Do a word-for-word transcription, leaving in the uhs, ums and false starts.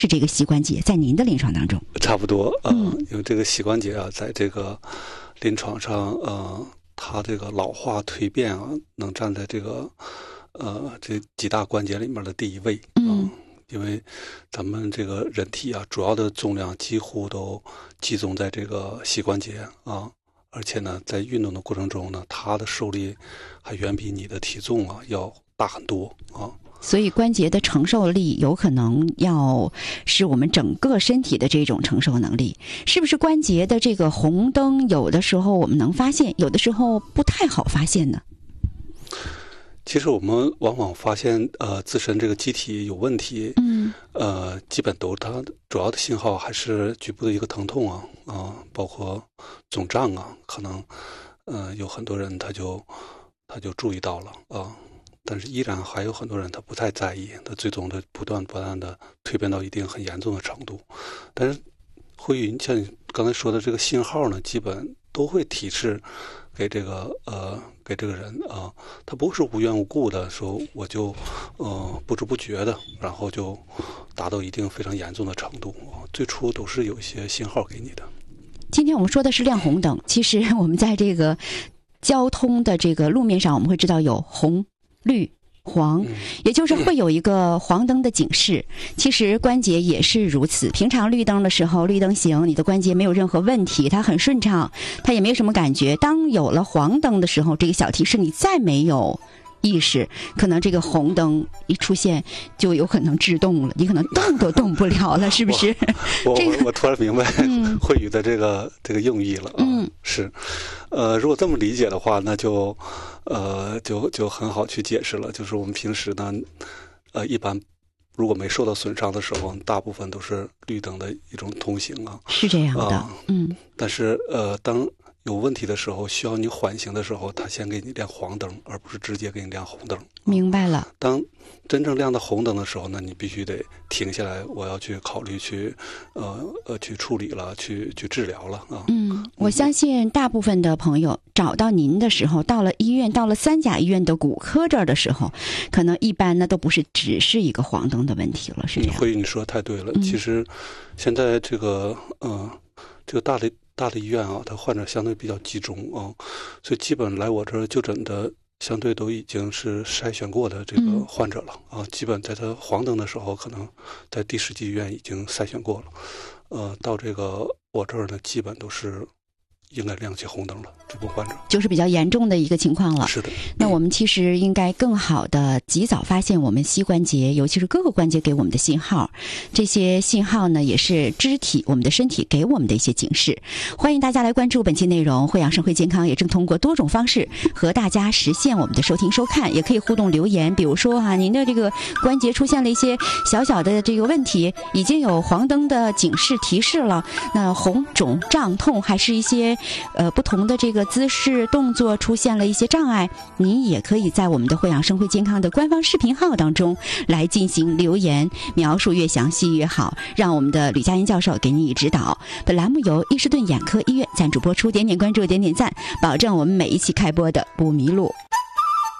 是这个膝关节在您的临床当中？ 差不多，呃、嗯，因为这个膝关节啊，在这个临床上，呃，它这个老化蜕变啊，能站在这个呃这几大关节里面的第一位，啊、 嗯， 因为咱们这个人体啊，主要的重量几乎都集中在这个膝关节啊，而且呢，在运动的过程中呢，它的受力还远比你的体重啊要大很多啊。 所以关节的承受力有可能要是我们整个身体的这种承受能力，是不是关节的这个红灯有的时候我们能发现，有的时候不太好发现呢？ 其实我们往往发现，呃，自身这个机体有问题， 嗯， 呃，基本都它主要的信号还是局部的一个疼痛啊，啊、呃，包括肿胀啊，可能，呃，有很多人他就他就注意到了啊。呃但是依然还有很多人他不太在意，他最终的不断不断的蜕变到一定很严重的程度。但是会像你刚才说的这个信号呢，基本都会提示给这个呃给这个人啊、呃，他不是无缘无故的说我就呃不知不觉的，然后就达到一定非常严重的程度。最初都是有一些信号给你的。 今天我们说的是亮红灯，其实我们在这个交通的这个路面上，我们会知道有红、绿、黄，也就是会有一个黄灯的警示。其实关节也是如此，平常绿灯的时候，绿灯行，你的关节没有任何问题，它很顺畅，它也没有什么感觉。当有了黄灯的时候，这个小提示你再没有意识，可能这个红灯一出现就有可能制动了，你可能动都动不了了，是不是？ 我我、 这个、 我突然明白慧宇的这个这个用意了啊， 嗯， 是，呃，如果这么理解的话，那就呃就就很好去解释了。就是我们平时呢，呃，一般如果没受到损伤的时候，大部分都是绿灯的一种通行啊， 是这样的，呃、嗯。 但是呃，当有问题的时候，需要你缓行的时候，他先给你亮黄灯，而不是直接给你亮红灯。 明白了。 当真正亮到红灯的时候呢，你必须得停下来，我要去考虑去，呃呃，去处理了，去去治疗了啊。 嗯，我相信大部分的朋友找到您的时候，到了医院，到了三甲医院的骨科这儿的时候，可能一般呢都不是只是一个黄灯的问题了，是这样。 慧宇，你说太对了。 嗯、 其实现在这个，呃，这个大的。大的医院啊，它患者相对比较集中啊，所以基本来我这儿就诊的相对都已经是筛选过的这个患者了、嗯、啊。基本在他黄灯的时候，可能在第十级医院已经筛选过了，呃，到这个我这儿呢，基本都是应该亮起红灯了，这部患者就是比较严重的一个情况了。 是的， 那我们其实应该更好的及早发现我们膝关节，尤其是各个关节给我们的信号。这些信号呢，也是肢体我们的身体给我们的一些警示。欢迎大家来关注本期内容，慧养生会健康也正通过多种方式和大家实现我们的收听收看，也可以互动留言。比如说啊，您的这个关节出现了一些小小的这个问题，已经有黄灯的警示提示了，那红、肿、胀、痛，还是一些呃，不同的这个姿势动作出现了一些障碍，您也可以在我们的慧养生会健康的官方视频号当中来进行留言，描述越详细越好，让我们的吕佳音教授给你以指导。本栏目由伊士顿眼科医院赞助播出，点点关注，点点赞，保证我们每一期开播的不迷路。